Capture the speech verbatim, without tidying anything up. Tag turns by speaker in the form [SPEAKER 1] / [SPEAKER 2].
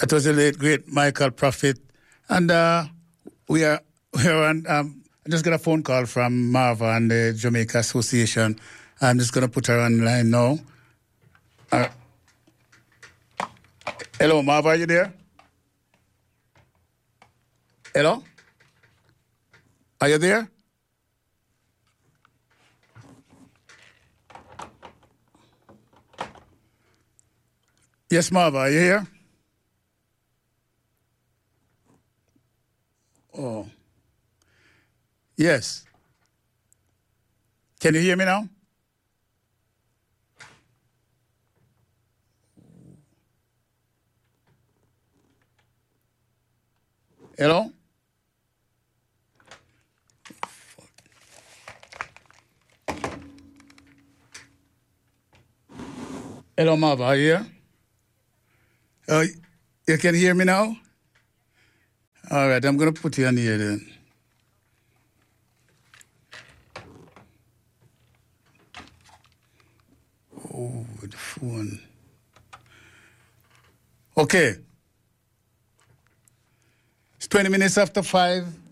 [SPEAKER 1] It was the late great Michael Prophet, and uh, we are we are on. Um, I just got a phone call from Marva and the Jamaica Association. I'm just gonna put her on line now. Uh, hello, Marva, are you there? Hello, are you there? Yes, Marva, are you here? Oh, yes. Can you hear me now? Hello? Hello, Marva, are you here? Uh, you can hear me now? All right, I'm going to put you on here then. Oh, the phone. Okay. It's twenty minutes after five.